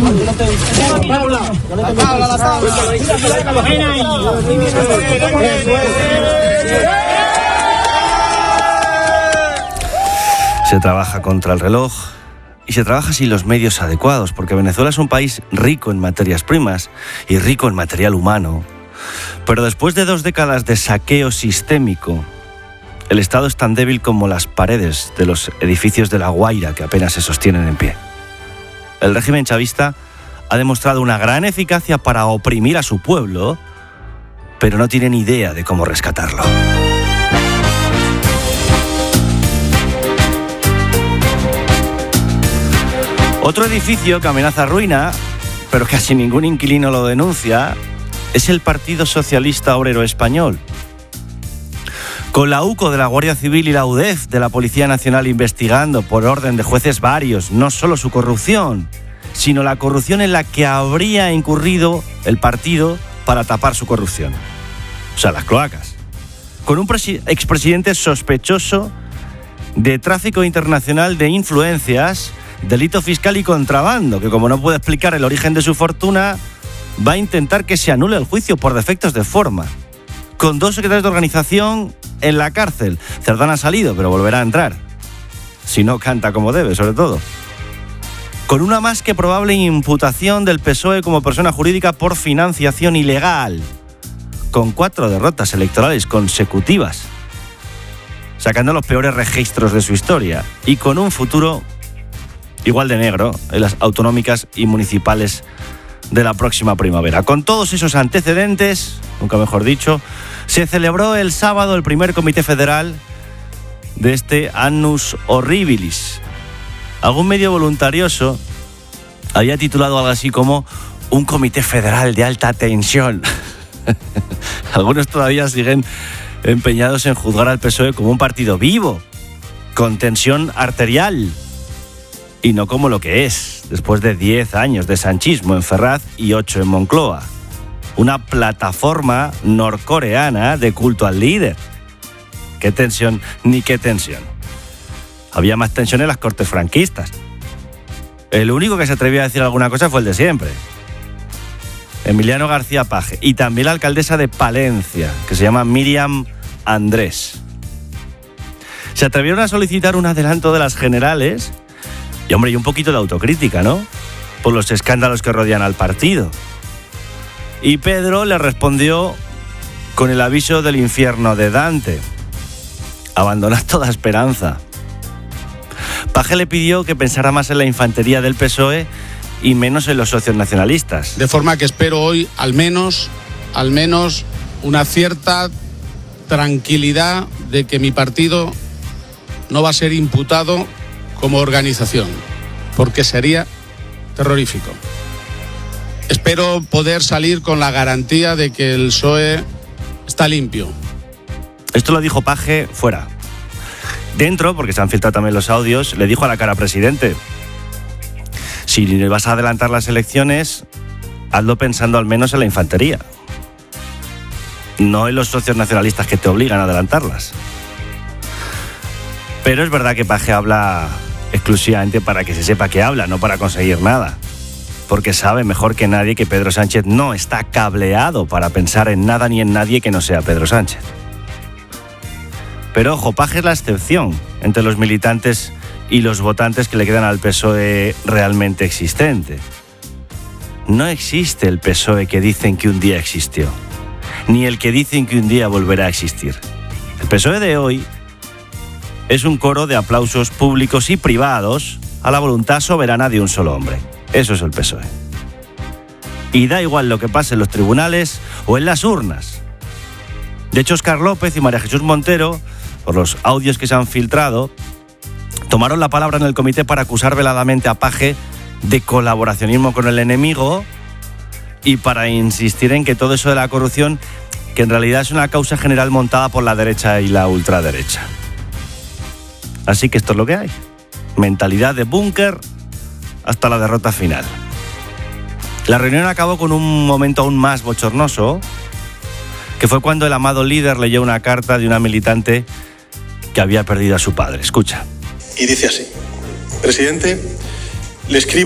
Se trabaja contra el reloj y se trabaja sin los medios adecuados, porque Venezuela es un país rico en materias primas y rico en material humano. Pero después de 2 décadas de saqueo sistémico, el Estado es tan débil como las paredes de los edificios de La Guaira, que apenas se sostienen en pie. El régimen chavista ha demostrado una gran eficacia para oprimir a su pueblo, pero no tiene ni idea de cómo rescatarlo. Otro edificio que amenaza ruina, pero casi ningún inquilino lo denuncia, es el Partido Socialista Obrero Español. Con la UCO de la Guardia Civil y la UDEF de la Policía Nacional investigando por orden de jueces varios no solo su corrupción, sino la corrupción en la que habría incurrido el partido para tapar su corrupción. O sea, las cloacas. Con un expresidente sospechoso de tráfico internacional de influencias, delito fiscal y contrabando, que como no puede explicar el origen de su fortuna, va a intentar que se anule el juicio por defectos de forma. Con 2 secretarios de organización en la cárcel. Cerdán ha salido, pero volverá a entrar. Si no canta como debe, sobre todo. Con una más que probable imputación del PSOE como persona jurídica por financiación ilegal. Con 4 derrotas electorales consecutivas, sacando los peores registros de su historia. Y con un futuro igual de negro en las autonómicas y municipales de la próxima primavera. Con todos esos antecedentes, nunca mejor dicho, se celebró el sábado el primer comité federal de este Annus Horribilis. Algún medio voluntarioso había titulado algo así como un comité federal de alta tensión. Algunos todavía siguen empeñados en juzgar al PSOE como un partido vivo, con tensión arterial, y no como lo que es, después de 10 años de sanchismo en Ferraz y 8 en Moncloa. Una plataforma norcoreana de culto al líder. ¿Qué tensión ni qué tensión? Había más tensión en las cortes franquistas. El único que se atrevía a decir alguna cosa fue el de siempre, Emiliano García Paje, y también la alcaldesa de Palencia, que se llama Miriam Andrés. Se atrevieron a solicitar un adelanto de las generales y, hombre, y un poquito de autocrítica, ¿no? Por los escándalos que rodean al partido. Y Pedro le respondió con el aviso del infierno de Dante: abandonad toda esperanza. Paje le pidió que pensara más en la infantería del PSOE y menos en los socios nacionalistas. De forma que espero hoy al menos una cierta tranquilidad de que mi partido no va a ser imputado como organización, porque sería terrorífico. Espero poder salir con la garantía de que el PSOE está limpio. Esto lo dijo Paje fuera. Dentro, porque se han filtrado también los audios, le dijo a la cara presidente: si vas a adelantar las elecciones, hazlo pensando al menos en la infantería, no en los socios nacionalistas que te obligan a adelantarlas. Pero es verdad que Paje habla exclusivamente para que se sepa que habla, no para conseguir nada, porque sabe mejor que nadie que Pedro Sánchez no está cableado para pensar en nada ni en nadie que no sea Pedro Sánchez. Pero ojo, Paje es la excepción entre los militantes y los votantes que le quedan al PSOE realmente existente. No existe el PSOE que dicen que un día existió, ni el que dicen que un día volverá a existir. El PSOE de hoy es un coro de aplausos públicos y privados a la voluntad soberana de un solo hombre. Eso es el PSOE. Y da igual lo que pase en los tribunales o en las urnas. De hecho, Óscar López y María Jesús Montero, por los audios que se han filtrado, tomaron la palabra en el comité para acusar veladamente a Paje de colaboracionismo con el enemigo y para insistir en que todo eso de la corrupción, que en realidad es una causa general montada por la derecha y la ultraderecha. Así que esto es lo que hay. Mentalidad de búnker hasta la derrota final. La reunión acabó con un momento aún más bochornoso, que fue cuando el amado líder leyó una carta de una militante que había perdido a su padre. Escucha. Y dice así: presidente, le escribo